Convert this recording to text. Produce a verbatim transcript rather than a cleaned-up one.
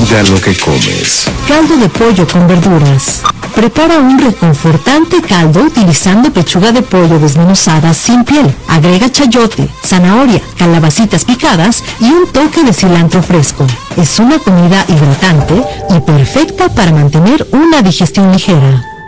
Cuida lo que comes. Caldo de pollo con verduras. Prepara un reconfortante caldo utilizando pechuga de pollo desmenuzada sin piel. Agrega chayote, zanahoria, calabacitas picadas y un toque de cilantro fresco. Es una comida hidratante y perfecta para mantener una digestión ligera.